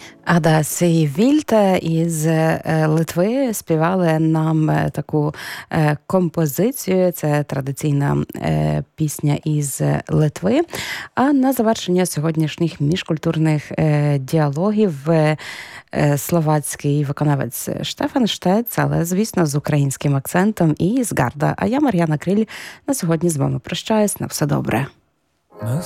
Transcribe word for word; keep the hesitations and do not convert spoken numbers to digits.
Ада Сейвільта із Литви співали нам таку композицію. Це традиційна пісня із Литви. А на завершення сьогоднішніх міжкультурних діалогів словацький виконавець Штефан Штец, але, звісно, з українським акцентом і з Гарда. А я, Мар'яна Криль, на сьогодні з вами прощаюсь. На все добре. На